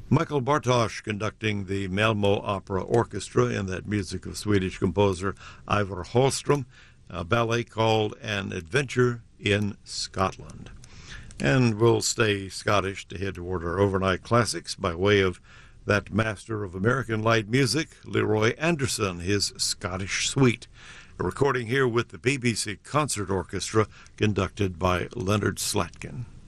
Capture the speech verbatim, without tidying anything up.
Michael Bartosz conducting the Malmo Opera Orchestra in that music of Swedish composer Ivar Hallström, a ballet called An Adventure in Scotland. And we'll stay Scottish to head toward our overnight classics by way of that master of American light music, Leroy Anderson, his Scottish Suite, a recording here with the B B C Concert Orchestra conducted by Leonard Slatkin.